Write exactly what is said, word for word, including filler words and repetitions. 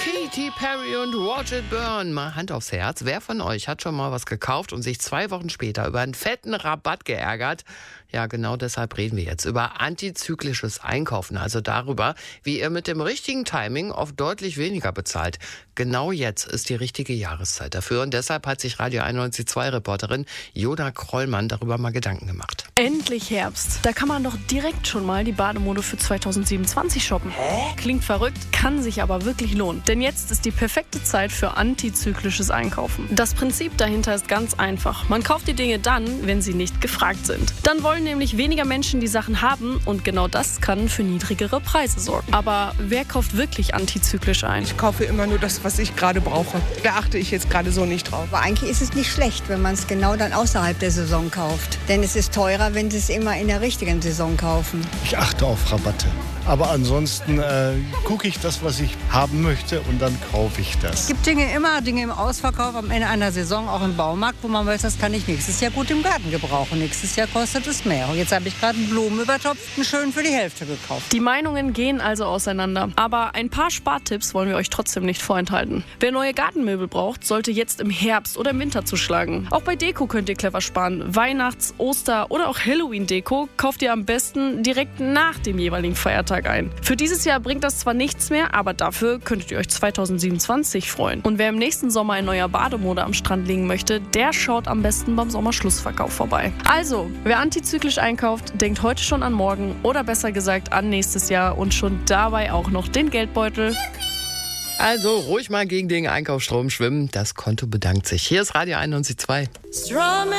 Katy Perry und Watch It Burn. Mal Hand aufs Herz. Wer von euch hat schon mal was gekauft und sich zwei Wochen später über einen fetten Rabatt geärgert? Ja, genau deshalb reden wir jetzt über antizyklisches Einkaufen. Also darüber, wie ihr mit dem richtigen Timing oft deutlich weniger bezahlt. Genau jetzt ist die richtige Jahreszeit dafür. Und deshalb hat sich Radio einundneunzig Komma zwei Reporterin Jona Krollmann darüber mal Gedanken gemacht. Endlich Herbst. Da kann man doch direkt schon mal die Bademode für zweitausendsiebenundzwanzig shoppen. Hä? Klingt verrückt, kann sich aber wirklich lohnen. Denn jetzt ist die perfekte Zeit für antizyklisches Einkaufen. Das Prinzip dahinter ist ganz einfach. Man kauft die Dinge dann, wenn sie nicht gefragt sind. Dann wollen nämlich weniger Menschen die Sachen haben und genau das kann für niedrigere Preise sorgen. Aber wer kauft wirklich antizyklisch ein? Ich kaufe immer nur das, was ich gerade brauche. Da achte ich jetzt gerade so nicht drauf. Aber eigentlich ist es nicht schlecht, wenn man es genau dann außerhalb der Saison kauft. Denn es ist teurer, wenn Sie es immer in der richtigen Saison kaufen. Ich achte auf Rabatte. Aber ansonsten äh, gucke ich das, was ich haben möchte und dann kaufe ich das. Es gibt Dinge immer, Dinge im Ausverkauf am Ende einer Saison, auch im Baumarkt, wo man weiß, das kann ich nächstes Jahr gut im Garten gebrauchen. Nächstes Jahr kostet es mehr. Und jetzt habe ich gerade einen Blumenübertopf, schön für die Hälfte gekauft. Die Meinungen gehen also auseinander. Aber ein paar Spartipps wollen wir euch trotzdem nicht vorenthalten. Wer neue Gartenmöbel braucht, sollte jetzt im Herbst oder im Winter zuschlagen. Auch bei Deko könnt ihr clever sparen. Weihnachts-, Oster- oder auch Halloween-Deko kauft ihr am besten direkt nach dem jeweiligen Feiertag ein. Für dieses Jahr bringt das zwar nichts mehr, aber dafür könntet ihr euch zweitausendsiebenundzwanzig freuen. Und wer im nächsten Sommer in neuer Bademode am Strand liegen möchte, der schaut am besten beim Sommerschlussverkauf vorbei. Also, wer antizyklisch einkauft, denkt heute schon an morgen oder besser gesagt an nächstes Jahr und schon dabei auch noch den Geldbeutel. Also ruhig mal gegen den Einkaufsstrom schwimmen. Das Konto bedankt sich. Hier ist Radio einundneunzig Komma zwei.